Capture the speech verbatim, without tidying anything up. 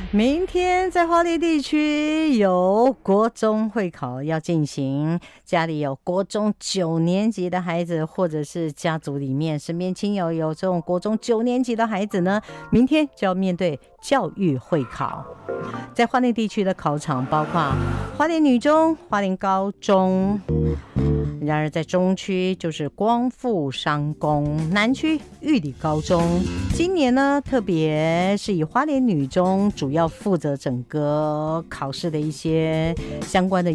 明天在花莲地区有国中会考要进行，家里有国中九年级的孩子，或者是家族里面身边亲友有这种国中九年级的孩子呢，明天就要面对教育会考。在花莲地区的考场包括花莲女中、花莲高中，然而在中区就是光复商工，南区玉里高中。今年呢，特别是以花莲女中主要负责整个考试的一些相关的